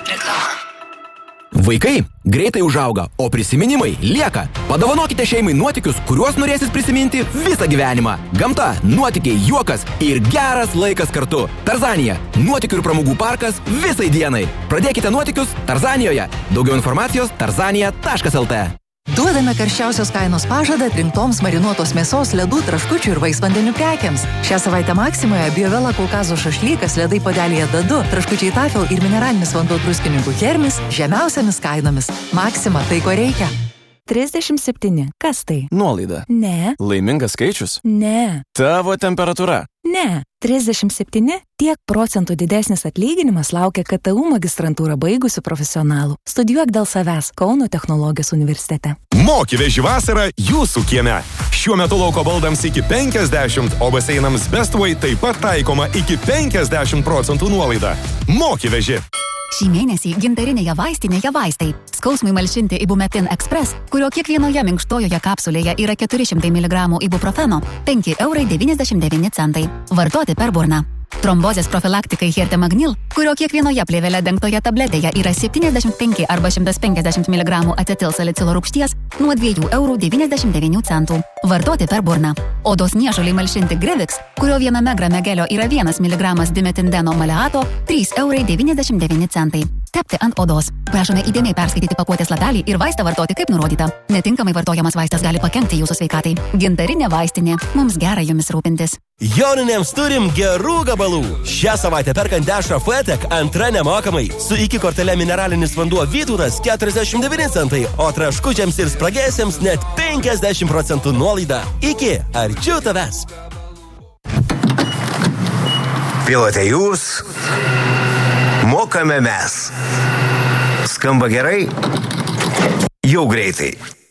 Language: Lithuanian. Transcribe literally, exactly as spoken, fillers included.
Vaikai greitai užauga, o prisiminimai lieka. Padovanokite šeimai nuotykius, kuriuos norėsis prisiminti visą gyvenimą. Gamta, nuotykiai, juokas ir geras laikas kartu. Tarzanija – nuotykių ir pramogų parkas visai dienai. Pradėkite nuotykius Tarzanijoje. Daugiau informacijos tarzanija taškas el tė. Duodame karščiausios kainos pažadą trinktoms marinuotos mėsos, ledų, traškučių ir vaisvandenių prekiams. Šią savaitę Maksimoje Biovela Kaukazo šašlykas, ledai puodelyje D du, traškučiai Tafel ir mineralinis vanduo druskininkų Hermis žemiausiamis kainomis. Maksima, tai ko reikia. trisdešimt septyni. Kas tai? Nuolaida. Ne. Laimingas skaičius? Ne. Tavo temperatūra? Ne. trisdešimt septyni. Tiek procentų didesnis atlyginimas laukia K T U magistrantūrą baigusių profesionalų. Studijuok dėl savęs Kauno technologijos universitete. Moki veži vasarą jūsų kieme. Šiuo metu lauko baldams iki penkiasdešimt, o baseinams Bestway taip pat taikoma iki penkiasdešimt procentų nuolaida. Moki veži. Šį mėnesį gintarinėje vaistinėje vaistai. Skausmui malšinti Ibumetin Express, kurio kiekvienoje minkštojoje kapsulėje yra keturi šimtai miligramų ibuprofeno, penki eurai devyniasdešimt devyni centai. Vartoti per burną. Trombozės profilaktikai Hertemagnil, kurio kiekvienoje plėvele dengtoje tabletėje yra septyniasdešimt penki arba šimtas penkiasdešimt miligramų acetilsalicilo rūgšties, nuo dviejų eurų devyniasdešimt devynių centų. Vartoti per burną. Odos niežuliai malšinti Grevix, kurio viename grame gelio yra vienas miligramas dimetindeno maleato, trys eurai devyniasdešimt devyni centai. Tepti ant odos. Prašome įdėmiai perskaityti pakuotės lapelį ir vaistą vartoti kaip nurodyta. Netinkamai vartojamas vaistas gali pakenkti jūsų sveikatai. Gintarinė vaistinė. Mums gera jumis rūpintis. Joninėms turim gerų gabalų. Šią savaitę perkant dešrą Fuetek antra nemokamai. Su iki kortele mineralinis vanduo Vytūras keturiasdešimt devyni centai, o traškučiams ir spragėsiams net penkiasdešimt procentų nuolaida. Iki arčiau tavęs. Pilote jūs, mokame mes. Skamba gerai? Jau greitai.